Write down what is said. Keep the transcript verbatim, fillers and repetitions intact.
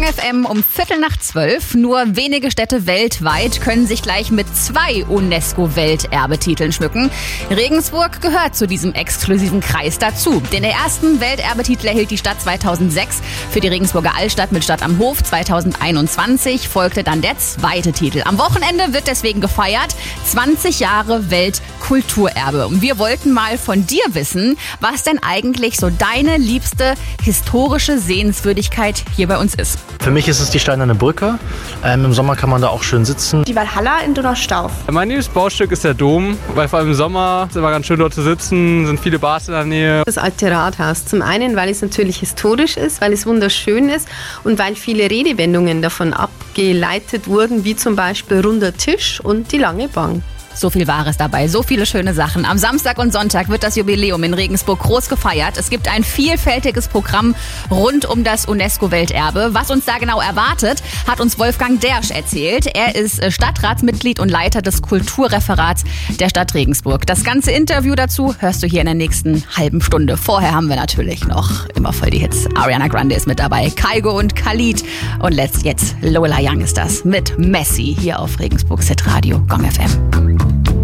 Gong F M um Viertel nach zwölf. Nur wenige Städte weltweit können sich gleich mit zwei UNESCO-Welterbetiteln schmücken. Regensburg gehört zu diesem exklusiven Kreis dazu. Den ersten Welterbetitel erhielt die Stadt zweitausendsechs für die Regensburger Altstadt mit Stadt am Hof. zweitausendeinundzwanzig folgte dann der zweite Titel. Am Wochenende wird deswegen gefeiert. zwanzig Jahre Weltkulturerbe. Und wir wollten mal von dir wissen, was denn eigentlich so deine liebste historische Sehenswürdigkeit hier bei uns ist. Für mich ist es die Steinerne Brücke. Ähm, Im Sommer kann man da auch schön sitzen. Die Walhalla in Donaustauf. Mein liebstes Baustück ist der Dom, weil vor allem im Sommer ist es immer ganz schön dort zu sitzen, sind viele Bars in der Nähe. Das alte Rathaus. Zum einen, weil es natürlich historisch ist, weil es wunderschön ist und weil viele Redewendungen davon abgeleitet wurden, wie zum Beispiel runder Tisch und die lange Bank. So viel Wahres dabei, so viele schöne Sachen. Am Samstag und Sonntag wird das Jubiläum in Regensburg groß gefeiert. Es gibt ein vielfältiges Programm rund um das UNESCO-Welterbe. Was uns da genau erwartet, hat uns Wolfgang Dersch erzählt. Er ist Stadtratsmitglied und Leiter des Kulturreferats der Stadt Regensburg. Das ganze Interview dazu hörst du hier in der nächsten halben Stunde. Vorher haben wir natürlich noch immer voll die Hits. Ariana Grande ist mit dabei, Kygo und Khalid. Und letzt jetzt Lola Young ist das mit Messi hier auf Regensburg Hitradio Gong F M.